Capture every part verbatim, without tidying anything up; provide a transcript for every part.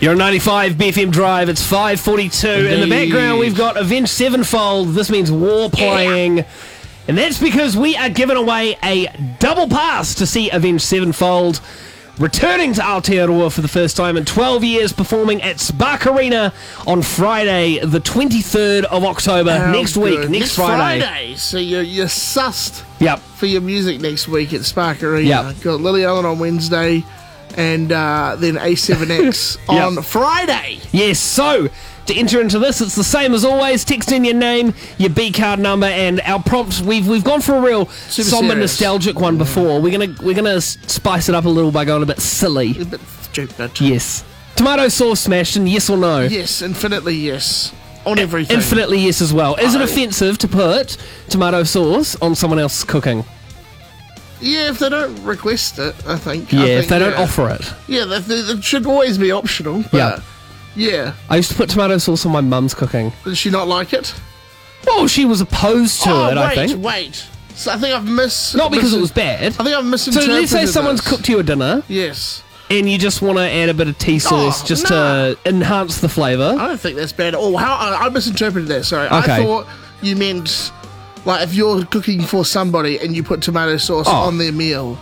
You're on ninety-five B F M Drive. It's five forty-two. In the background, we've got Avenged Sevenfold. This means war playing. Yeah. And that's because we are giving away a double pass to see Avenged Sevenfold returning to Aotearoa for the first time in twelve years, performing at Spark Arena on Friday, the twenty-third of October, How next good. week, next, next Friday. Friday. So you're, you're sussed yep. for your music next week at Spark Arena. Yep. Got Lily Allen on Wednesday, and uh, then A seven X yep. on Friday. Yes, so to enter into this, it's the same as always. Text in your name, your B card number, and our prompts. We've we've gone for a real Super somber, serious. nostalgic one before. We're gonna we're gonna spice it up a little by going a bit silly. A bit stupid. Yes. Tomato sauce smashed in, yes or no? Yes, infinitely yes. On everything. Infinitely yes as well. Is it Oh. offensive to put tomato sauce on someone else's cooking? Yeah, if they don't request it, I think. Yeah, I if think, they don't yeah. offer it. Yeah, that, that, that should always be optional. But Yeah. yeah. I used to put tomato sauce on my mum's cooking. Did she not like it? Well, she was opposed to oh, it, wait, I think. wait. So I think I've mis... Not because mis- it was bad. I think I've So misinterpreted let's say someone's this. cooked you a dinner Yes. and you just want to add a bit of tea sauce Oh, just nah. to enhance the flavour. I don't think that's bad. Oh, how I, I misinterpreted that. Sorry, Okay. I thought you meant like if you're cooking for somebody and you put tomato sauce Oh. on their meal,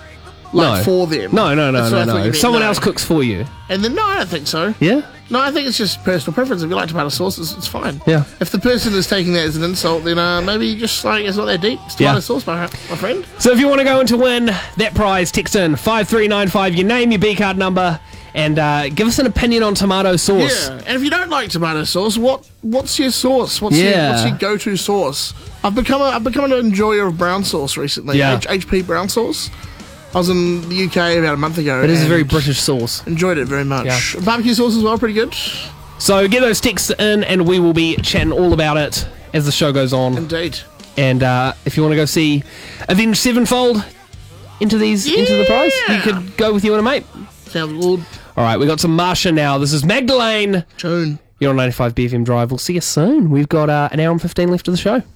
like No. for them. No, no, no, That's what I no, thought you no. meant, Someone no. else cooks for you. And then no, I don't think so. Yeah? No, I think it's just personal preference. If you like tomato sauce, it's, it's fine. Yeah. If the person is taking that as an insult, then uh, maybe just like it's not that deep. It's tomato Yeah. sauce, my, my friend. So if you want to go in to win that prize, text in five three nine five, your name, your B card number, and uh, give us an opinion on tomato sauce. Yeah. And if you don't like tomato sauce, what what's your sauce? What's Yeah. your what's your go-to sauce? I've become a, I've become an enjoyer of brown sauce recently. Yeah. H- HP brown sauce. I was in the U K about a month ago. It is a and very British sauce. Enjoyed it very much. Yeah. Barbecue sauce as well, pretty good. So get those texts in and we will be chatting all about it as the show goes on. Indeed. And uh, if you want to go see Avenged Sevenfold into these into the prize, you Yeah. could go with you and a mate. Sounds good. All right, we got some Marsha now. This is Magdalene. Tune. You're on ninety-five B F M Drive. We'll see you soon. We've got uh, an hour and fifteen left of the show.